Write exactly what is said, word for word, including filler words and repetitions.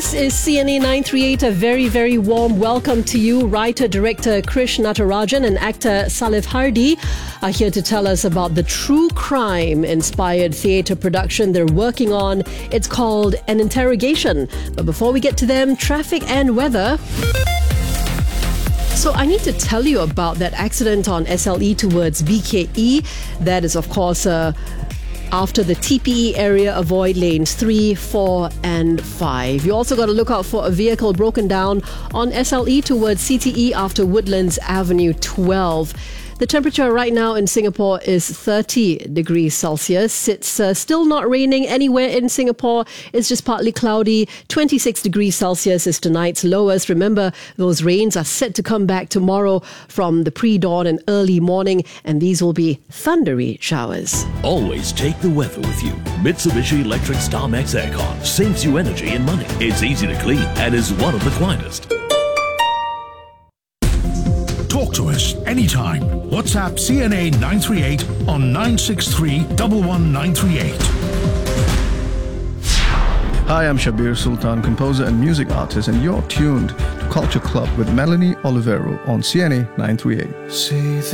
This is C N A nine three eight. A very, very warm welcome to you. Writer-director Krish Natarajan and actor Salif Hardy are here to tell us about the true crime-inspired theatre production they're working on. It's called An Interrogation. But before we get to them, traffic and weather. So I need to tell you about that accident on S L E towards B K E. That is, of course, uh, after the T P E area. Avoid lanes three, four and five. You also got to look out for a vehicle broken down on S L E towards C T E after Woodlands Avenue twelve. The temperature right now in Singapore is thirty degrees Celsius. It's uh, still not raining anywhere in Singapore. It's just partly cloudy. twenty-six degrees Celsius is tonight's lowest. Remember, those rains are set to come back tomorrow from the pre-dawn and early morning, and these will be thundery showers. Always take the weather with you. Mitsubishi Electric Star Max Aircon saves you energy and money. It's easy to clean and is one of the quietest. Talk to us anytime. WhatsApp C N A nine three eight on nine six three one one nine three eight. Hi, I'm Shabir Sultan, composer and music artist, and you're tuned to Culture Club with Melanie Olivero on C N A nine three eight.